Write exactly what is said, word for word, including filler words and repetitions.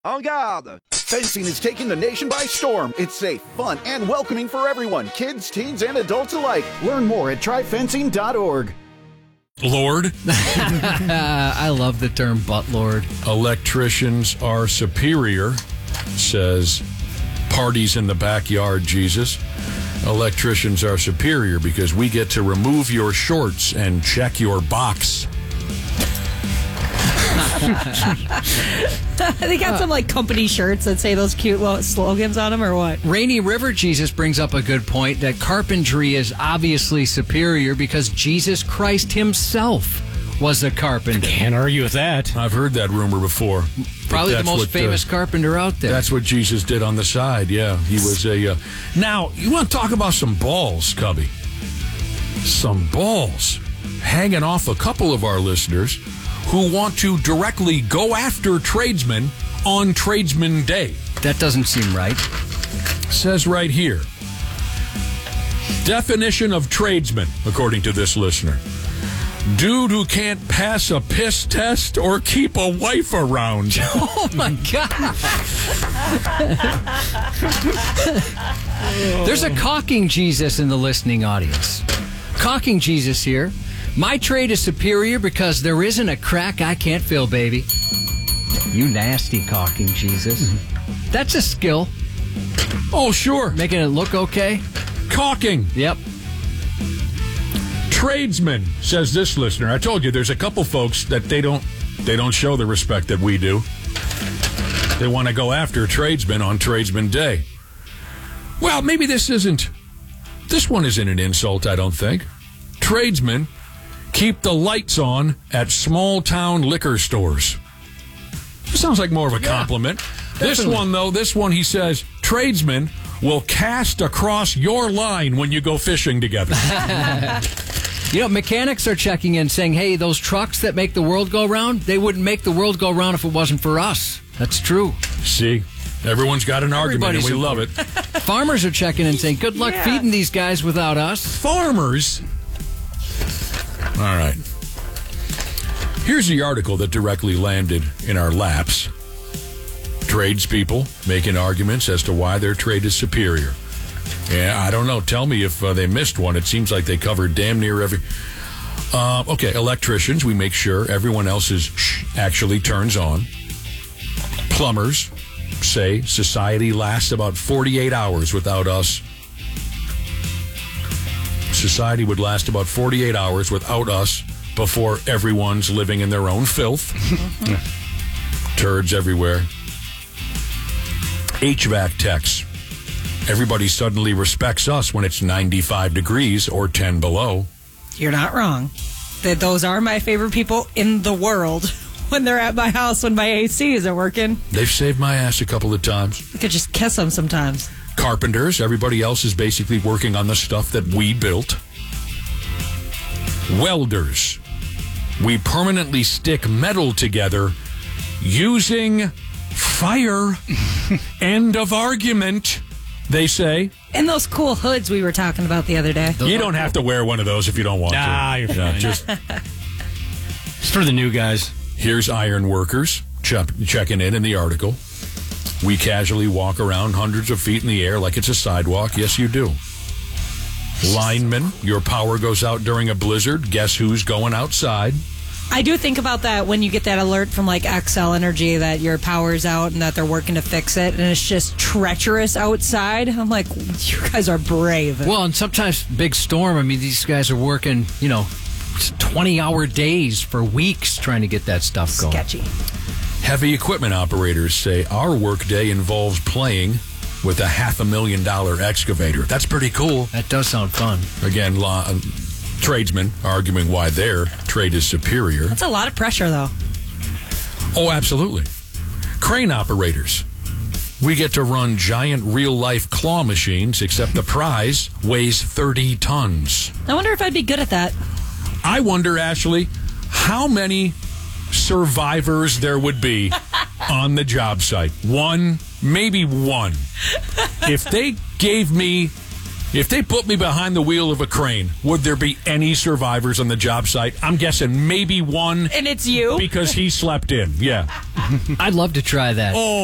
En garde! Fencing is taking the nation by storm. It's safe, fun, and welcoming for everyone, kids, teens, and adults alike. Learn more at try fencing dot org. Lord. I love the term butt lord. Electricians are superior, says Parties in the Backyard Jesus. Electricians are superior because we get to remove your shorts and check your box. They got some like company shirts that say those cute little slogans on them, or what? Rainy River Jesus brings up a good point that carpentry is obviously superior because Jesus Christ himself was a carpenter. Can't argue with that. I've heard that rumor before. Probably the most what, famous uh, carpenter out there. That's what Jesus did on the side, yeah. He was a... Uh, now, you want to talk about some balls, Cubby? Some balls hanging off a couple of our listeners who want to directly go after tradesmen on Tradesman Day. That doesn't seem right. Says right here. Definition of tradesman, according to this listener. Dude who can't pass a piss test or keep a wife around. Oh, my God. There's a caulking Jesus in the listening audience. Caulking Jesus here. My trade is superior because there isn't a crack I can't fill, baby. You nasty caulking Jesus. That's a skill. Oh, sure. Making it look okay. Caulking. Yep. Tradesman, says this listener. I told you there's a couple folks that they don't they don't show the respect that we do. They want to go after tradesmen on Tradesman Day. Well, maybe this isn't this one isn't an insult, I don't think. Tradesmen keep the lights on at small town liquor stores. Sounds like more of a compliment. Yeah, this one, though, this one he says, tradesmen will cast across your line when you go fishing together. You know, mechanics are checking in saying, hey, those trucks that make the world go round, they wouldn't make the world go round if it wasn't for us. That's true. See, everyone's got an argument, and we love it. Farmers are checking in saying, good luck Yeah. feeding these guys without us. Farmers? All right. Here's the article that directly landed in our laps. Tradespeople making arguments as to why their trade is superior. Yeah, I don't know. Tell me if uh, they missed one. It seems like they covered damn near every... Uh, okay, electricians, we make sure everyone else's shh actually turns on. Plumbers say society lasts about forty-eight hours without us. Society would last about forty-eight hours without us before everyone's living in their own filth. Turds everywhere. H V A C techs. Everybody suddenly respects us when it's ninety-five degrees or ten below. You're not wrong. That those are my favorite people in the world when they're at my house when my A C isn't working. They've saved my ass a couple of times. I could just kiss them sometimes. Carpenters, everybody else is basically working on the stuff that we built. Welders, we permanently stick metal together using fire. End of argument, they say. And those cool hoods we were talking about the other day. Those You don't have to wear one of those if you don't want Nah, to. you're Yeah, fine. just It's for the new guys. here's iron workers check, checking in in the article. We casually walk around hundreds of feet in the air like it's a sidewalk. Yes, you do. Linemen, your power goes out during a blizzard. Guess who's going outside? I do think about that when you get that alert from like Xcel Energy that your power's out and that they're working to fix it, and it's just treacherous outside. I'm like, you guys are brave. Well, and sometimes big storm, I mean, these guys are working, you know, twenty-hour days for weeks trying to get that stuff going. Sketchy. Heavy equipment operators say our workday involves playing with a half a million dollar excavator. That's pretty cool. That does sound fun. Again, law, uh, tradesmen arguing why their trade is superior. That's a lot of pressure, though. Oh, absolutely. Crane operators. We get to run giant real-life claw machines, except the prize weighs thirty tons. I wonder if I'd be good at that. I wonder, Ashley, how many survivors there would be on the job site. One, maybe one. If they gave me, if they put me behind the wheel of a crane, would there be any survivors on the job site? I'm guessing maybe one. And it's you? Because he slept in, yeah. I'd love to try that. Oh.